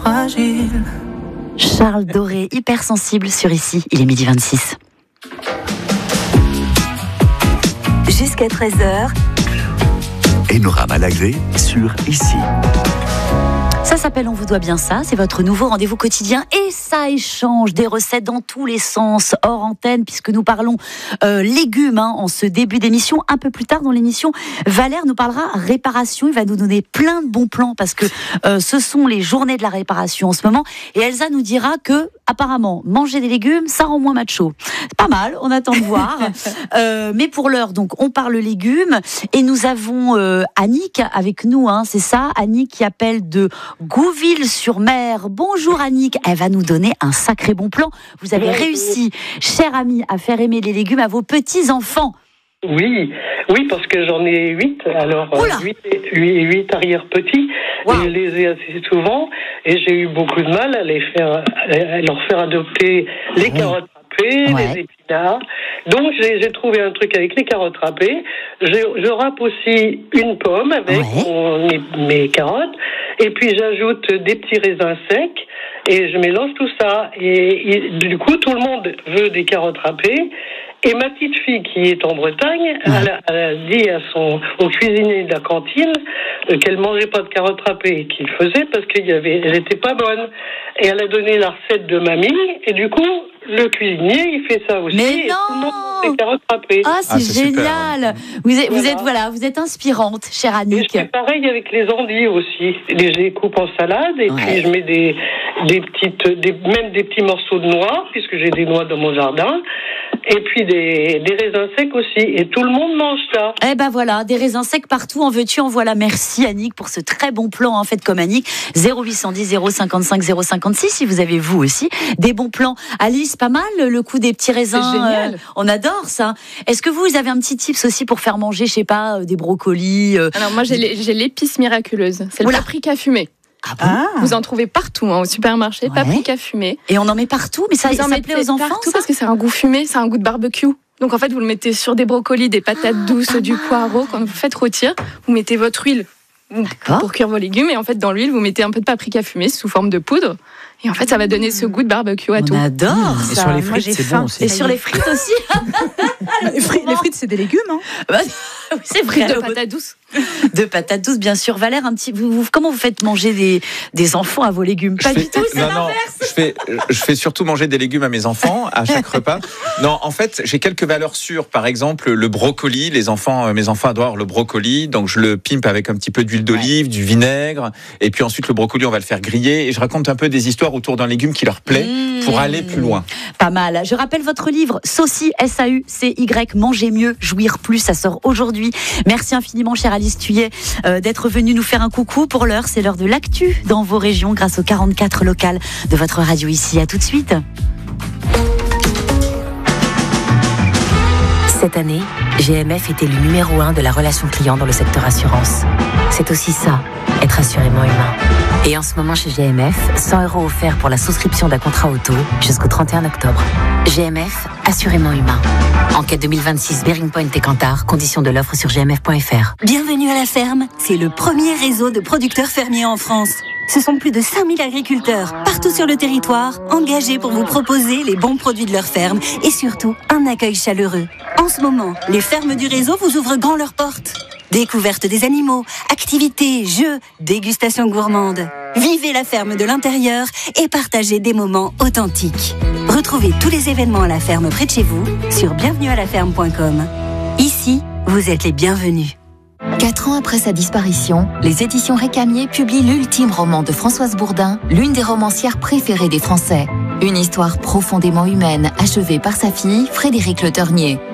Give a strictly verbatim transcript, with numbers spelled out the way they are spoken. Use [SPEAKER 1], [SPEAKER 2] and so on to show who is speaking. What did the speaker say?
[SPEAKER 1] Fragile.
[SPEAKER 2] Charles Doré, hypersensible sur Ici, il est midi vingt-six.
[SPEAKER 3] Jusqu'à treize heures.
[SPEAKER 4] Enora Malagré sur Ici.
[SPEAKER 2] Ça s'appelle On vous doit bien ça, c'est votre nouveau rendez-vous quotidien et ça échange des recettes dans tous les sens, hors antenne, puisque nous parlons euh, légumes hein, en ce début d'émission. Un peu plus tard dans l'émission, Valère nous parlera réparation, il va nous donner plein de bons plans parce que euh, ce sont les journées de la réparation en ce moment et Elsa nous dira que apparemment, manger des légumes, ça rend moins macho. C'est pas mal, on attend de voir. euh, mais pour l'heure, donc, on parle légumes et nous avons euh, Annick avec nous, hein, c'est ça, Annick qui appelle de Gouville-sur-Mer. Bonjour Annick, elle va nous donner un sacré bon plan. Vous avez réussi, cher ami, à faire aimer les légumes à vos petits-enfants.
[SPEAKER 5] Oui, oui, parce que j'en ai huit, alors huit, huit, huit arrière-petits, wow. Je les ai assez souvent, et j'ai eu beaucoup de mal à les faire, à leur faire adopter les mmh. carottes râpées, ouais. les épinards. Donc j'ai, j'ai trouvé un truc avec les carottes râpées. Je, je râpe aussi une pomme avec ouais. mon, mes, mes carottes, et puis j'ajoute des petits raisins secs, et je mélange tout ça. Et, et du coup, tout le monde veut des carottes râpées. Et ma petite fille qui est en Bretagne, ouais. elle, a, elle a dit à son, au cuisinier de la cantine euh, qu'elle mangeait pas de carottes râpées, qu'il faisait parce qu'elle n'était pas bonne. Et elle a donné la recette de mamie, et du coup, le cuisinier, il fait ça aussi.
[SPEAKER 2] Mais non!
[SPEAKER 5] Tout le monde mange des carottes râpées.
[SPEAKER 2] Ah, c'est, ah, c'est génial! Super. Vous êtes, voilà. vous êtes, voilà, vous êtes inspirante, chère Annick.
[SPEAKER 5] Et je fais pareil avec les endives aussi. Je les coupe en salade, et ouais. puis je mets des, des petites, des, même des petits morceaux de noix, puisque j'ai des noix dans mon jardin. Et puis des, des raisins secs aussi. Et tout le monde mange ça.
[SPEAKER 2] Eh ben voilà, des raisins secs partout. En veux-tu, en voilà. Merci Annick pour ce très bon plan. En fait, comme Annick, zéro huit cent dix zéro cinquante-cinq zéro cinquante-six. Si vous avez, vous aussi, des bons plans. Alice, pas mal le coup des petits raisins.
[SPEAKER 6] C'est génial.
[SPEAKER 2] Euh, on adore ça. Est-ce que vous, vous avez un petit tips aussi pour faire manger, je sais pas, des brocolis euh,
[SPEAKER 6] Alors moi, j'ai, j'ai l'épice miraculeuse. C'est le paprika fumé.
[SPEAKER 2] Ah bon ah.
[SPEAKER 6] Vous en trouvez partout hein, au supermarché, ouais. paprika fumé.
[SPEAKER 2] Et on en met partout, mais ça,
[SPEAKER 6] vous en
[SPEAKER 2] ça plaît aux enfants
[SPEAKER 6] partout ça parce que c'est un goût fumé, c'est un goût de barbecue. Donc en fait, vous le mettez sur des brocolis, des patates ah, douces, du poireau. Quand vous faites rôtir, vous mettez votre huile D'accord. pour cuire vos légumes. Et en fait, dans l'huile, vous mettez un peu de paprika fumé sous forme de poudre. Et en fait, ça va donner ce goût de barbecue à
[SPEAKER 2] on
[SPEAKER 6] tout.
[SPEAKER 2] On adore
[SPEAKER 7] mmh.
[SPEAKER 2] ça.
[SPEAKER 7] Et sur les frites, Moi, c'est faim. bon aussi.
[SPEAKER 2] Et sur les frites aussi.
[SPEAKER 7] les, frites, les frites, c'est des légumes. Hein.
[SPEAKER 2] Bah, oui, c'est vrai.
[SPEAKER 6] De patates douces.
[SPEAKER 2] De patates douces, bien sûr. Valère, un petit, vous, vous, comment vous faites manger des, des enfants à vos légumes? Pas
[SPEAKER 8] je
[SPEAKER 2] du
[SPEAKER 8] fais,
[SPEAKER 2] tout, c'est
[SPEAKER 8] non,
[SPEAKER 2] l'inverse.
[SPEAKER 8] Non, je fais, je fais surtout manger des légumes à mes enfants à chaque repas. Non, en fait, j'ai quelques valeurs sûres. Par exemple, le brocoli. Les enfants, mes enfants adorent le brocoli, donc je le pimpe avec un petit peu d'huile d'olive, ouais. du vinaigre, et puis ensuite le brocoli, on va le faire griller. Et je raconte un peu des histoires autour d'un légume qui leur plaît mmh. pour aller plus loin.
[SPEAKER 2] Pas mal. Je rappelle votre livre Saucy, S A U C Y, Manger mieux, jouir plus. Ça sort aujourd'hui. Merci infiniment, chère Alice Thuillet, euh, d'être venue nous faire un coucou. Pour l'heure, c'est l'heure de l'actu dans vos régions grâce aux quarante-quatre locales de votre radio ici. À tout de suite.
[SPEAKER 3] Cette année, G M F était le numéro un de la relation client dans le secteur assurance. C'est aussi ça, être assurément humain. Et en ce moment chez G M F, cent euros offerts pour la souscription d'un contrat auto jusqu'au trente et un octobre. G M F, assurément humain. Enquête deux mille vingt-six, Bearing Point et Kantar, conditions de l'offre sur g m f point f r.
[SPEAKER 9] Bienvenue à la ferme, c'est le premier réseau de producteurs fermiers en France. Ce sont plus de cinq mille agriculteurs, partout sur le territoire, engagés pour vous proposer les bons produits de leur ferme et surtout un accueil chaleureux. En ce moment, les fermes du réseau vous ouvrent grand leurs portes. Découverte des animaux, activités, jeux, dégustation gourmande. Vivez la ferme de l'intérieur et partagez des moments authentiques. Retrouvez tous les événements à la ferme près de chez vous sur bienvenue à la ferme point com. Ici, vous êtes les bienvenus.
[SPEAKER 10] Quatre ans après sa disparition, les éditions Récamier publient l'ultime roman de Françoise Bourdin, l'une des romancières préférées des Français. Une histoire profondément humaine, achevée par sa fille, Frédérique Le Ternier.